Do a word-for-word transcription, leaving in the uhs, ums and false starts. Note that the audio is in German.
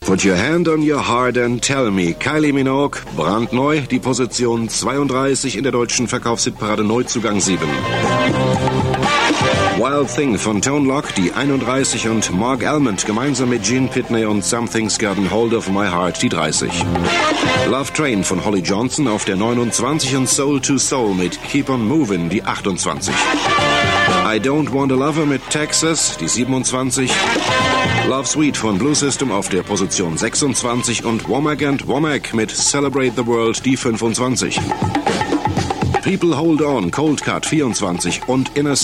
Put Your Hand on Your Heart and Tell Me. Kylie Minogue, brandneu, die Position zweiunddreißig in der deutschen Verkaufshitparade, Neuzugang sieben. Wild Thing von Tone Loc, die einunddreißig, und Mark Almond gemeinsam mit Gene Pitney und Something's Gotten Hold of My Heart, die dreißig. Love Train von Holly Johnson auf der neunundzwanzig und Soul to Soul mit Keep on Movin', die achtundzwanzig. I Don't Want a Lover mit Texas, die siebenundzwanzig. Love Sweet von Blue System auf der Position sechsundzwanzig und Womack and Womack mit Celebrate the World, die fünfundzwanzig. People Hold On, Cold Cut vierundzwanzig und Inner